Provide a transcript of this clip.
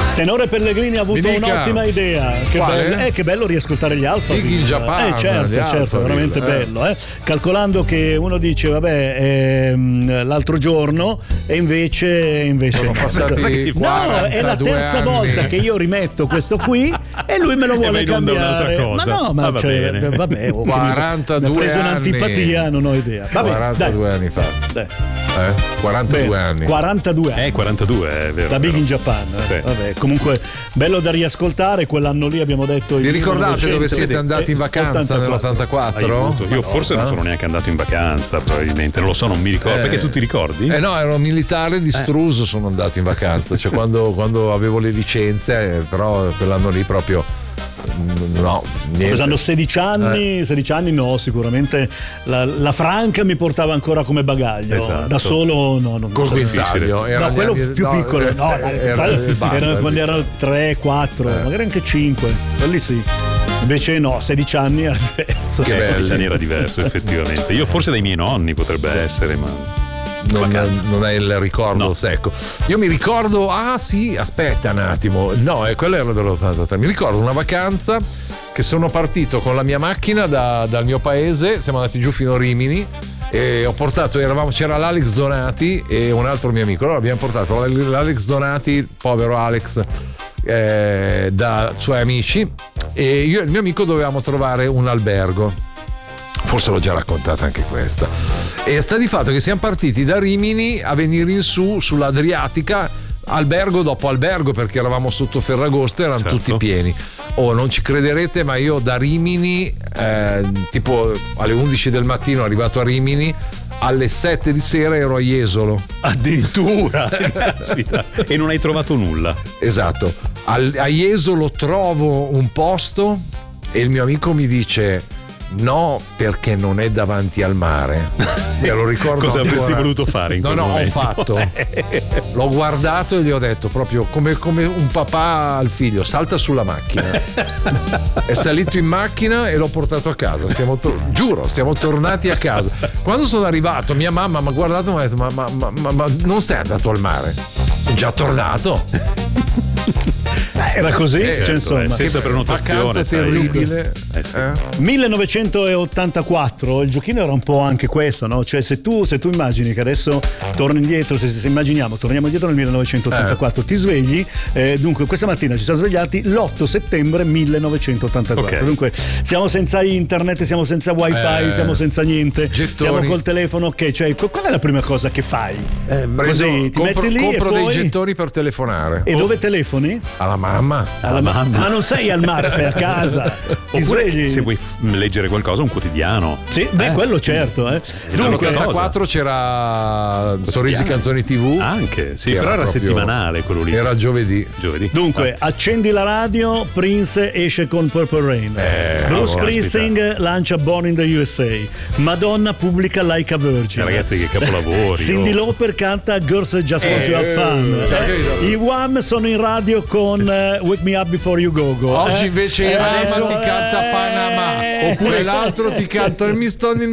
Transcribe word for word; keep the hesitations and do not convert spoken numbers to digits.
Tenore Pellegrini ha avuto un'ottima idea. Che bello, eh, che bello riascoltare gli Alphaville. Big in Japan, eh, certo, certo, Alphaville, veramente eh. bello. Eh. Calcolando che uno dice, vabbè, ehm, l'altro giorno, e invece, invece sono passati no, è la terza anni. volta che io rimetto questo qui e lui me lo vuole cambiare. Cosa. Ma no, ma ah, va cioè, bene. vabbè, oh, quarantadue mi ha preso anni. un'antipatia, non ho idea. Vabbè, quarantadue dai. anni fa. Dai. Eh? quarantadue Beh, anni. quarantadue anni. Eh, quarantadue, è vero. Da Big vero. in Japan. Eh. Sì. Vabbè, comunque bello da riascoltare. Quell'anno lì abbiamo detto. Vi ricordate dove siete andati in vacanza ottantaquattro. nell'ottantaquattro? Io forse non sono neanche andato in vacanza, probabilmente, non lo so, non mi ricordo. Eh. Perché tu ti ricordi? Eh no, ero militare di Struso, sono andato in vacanza, cioè quando, quando avevo le licenze, eh, però quell'anno lì proprio no, niente. Pesando sedici anni, Eh. sedici anni no, sicuramente la, la Franca mi portava ancora come bagaglio. Esatto. Da solo no, non Col so. guinzaglio. Era No, quello gli anni- più no, piccolo, eh, no, eh, era, era- basta, era quando il erano tre, quattro, Eh. magari anche cinque. Quelli sì. Invece no, sedici anni era diverso. Che Eh, belli. sedici anni era diverso, effettivamente. Io forse dai miei nonni potrebbe essere, ma. Non, Vacanza. non è il ricordo No. secco. Io mi ricordo, ah sì, aspetta un attimo, no, eh, quello era dell'ottantatré. Mi ricordo una vacanza che sono partito con la mia macchina da- dal mio paese, siamo andati giù fino a Rimini e ho portato, eravamo, c'era l'Alex Donati e un altro mio amico. Allora abbiamo portato l'Alex Donati, povero Alex, eh, da suoi amici, e io e il mio amico dovevamo trovare un albergo. Forse l'ho già raccontata anche questa. E sta di fatto che siamo partiti da Rimini a venire in su sull'Adriatica, albergo dopo albergo, perché eravamo sotto Ferragosto e erano Certo. tutti pieni. Oh, non ci crederete, ma io da Rimini, eh, tipo alle undici del mattino arrivato a Rimini, alle sette di sera ero a Jesolo. Addirittura! Caspita. E non hai trovato nulla. Esatto. Al- a Jesolo trovo un posto e il mio amico mi dice: no, perché non è davanti al mare. Me lo ricordo. Cosa ancora. avresti voluto fare in No, quel no, momento? ho fatto. L'ho guardato e gli ho detto proprio come, come un papà al figlio: salta sulla macchina. È salito in macchina e l'ho portato a casa. Siamo to- giuro, siamo tornati a casa. Quando sono arrivato, mia mamma mi ha guardato e mi ha detto: ma, ma, ma, ma, ma non sei andato al mare? Sono già tornato. Eh, era così, Eh, cioè, certo, insomma. eh, senza prenotazione. Vacanza sai. terribile. Eh, sì. Eh? millenovecentottantaquattro, il giochino era un po' anche questo, no? Cioè se tu, se tu immagini che adesso torni indietro, se, se immaginiamo, torniamo indietro nel millenovecentottantaquattro, ti svegli, eh, dunque questa mattina ci siamo svegliati l'otto settembre millenovecentottantaquattro, Ok. dunque siamo senza internet, siamo senza wifi, Eh, siamo senza niente, gettoni. siamo col telefono, ok, cioè qual è la prima cosa che fai? Eh, Preso- così ti compro, metti lì compro e dei poi... gettoni per telefonare. E dove telefoni? Alla mamma. Alla mamma. Ma non sei al mare, sei a casa. Ti Oppure, svegli. se vuoi f- leggere qualcosa, un quotidiano. Sì, beh, Eh. quello certo, eh. Dunque, Nell'ottantaquattro c'era Sorrisi Canzoni tivù. Anche, sì, Che però era proprio- settimanale quello lì. Era giovedì. Giovedì. Dunque, accendi la radio, Prince esce con Purple Rain. Eh, Bruce caspita. Springsteen lancia Born in the U S A. Madonna pubblica Like a Virgin. Eh, ragazzi, che capolavori. Cyndi oh. Lauper canta Girls Just Want to Eh, Have Fun. cioè, capito? I Wham sono in radio con eh, Wake Me Up Before You Go Go. Oggi eh. invece Eh, Irama adesso- ti canta eh, Panama, oppure l'altro ti canta Mi sto